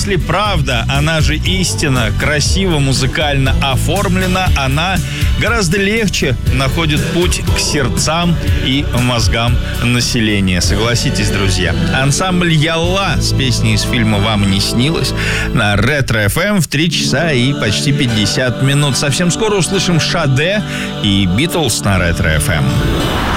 Если правда, она же истина, красиво музыкально оформлена, она гораздо легче находит путь к сердцам и мозгам населения. Согласитесь, друзья. Ансамбль «Ялла» с песней из фильма «Вам не снилось» на Ретро-ФМ в 3 часа и почти 50 минут. Совсем скоро услышим Шаде и Битлз на Ретро-ФМ.